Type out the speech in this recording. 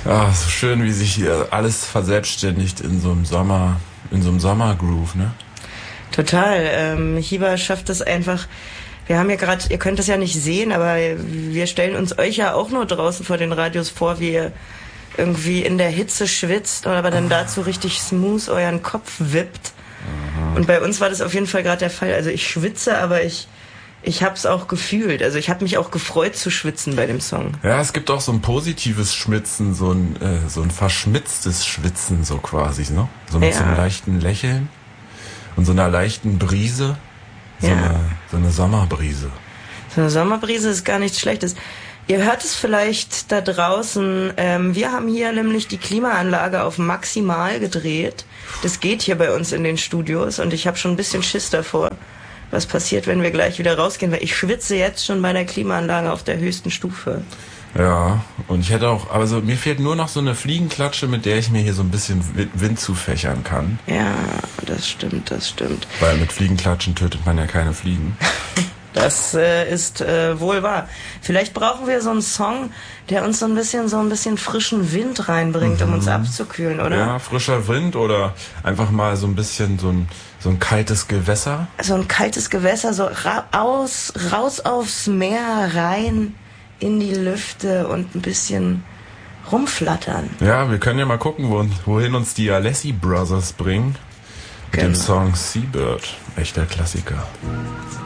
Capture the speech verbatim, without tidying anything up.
Ah, so schön, wie sich hier alles verselbstständigt in so einem Sommer, in so einem Sommergroove, ne? Total. Ähm, Hiba schafft es einfach. Wir haben ja gerade, ihr könnt das ja nicht sehen, aber wir stellen uns euch ja auch nur draußen vor den Radios vor, wie ihr irgendwie in der Hitze schwitzt, aber dann dazu richtig smooth euren Kopf wippt. Aha. Und bei uns war das auf jeden Fall gerade der Fall. Also ich schwitze, aber ich ich hab's auch gefühlt. Also ich habe mich auch gefreut zu schwitzen bei dem Song. Ja, es gibt auch so ein positives Schwitzen, so ein äh, so ein verschmitztes Schwitzen so quasi, ne? So mit Ja. so einem leichten Lächeln und so einer leichten Brise, so, Ja. eine, so eine Sommerbrise. So eine Sommerbrise ist gar nichts Schlechtes. Ihr hört es vielleicht da draußen. Ähm, wir haben hier nämlich die Klimaanlage auf maximal gedreht. Das geht hier bei uns in den Studios und ich habe schon ein bisschen Schiss davor, was passiert, wenn wir gleich wieder rausgehen, weil ich schwitze jetzt schon bei der Klimaanlage auf der höchsten Stufe. Ja, und ich hätte auch, also mir fehlt nur noch so eine Fliegenklatsche, mit der ich mir hier so ein bisschen Wind zufächern kann. Ja, das stimmt, das stimmt. Weil mit Fliegenklatschen tötet man ja keine Fliegen. Das äh, ist äh, wohl wahr. Vielleicht brauchen wir so einen Song, der uns so ein bisschen so ein bisschen frischen Wind reinbringt, um uns abzukühlen, oder? Ja, frischer Wind oder einfach mal so ein bisschen so ein so ein kaltes Gewässer. So ein kaltes Gewässer, so ra aus, raus aufs Meer, rein in die Lüfte und ein bisschen rumflattern. Ja, wir können ja mal gucken, wo, wohin uns die Alessi Brothers bringen. Mit dem Genau. Song Seabird. Echter Klassiker.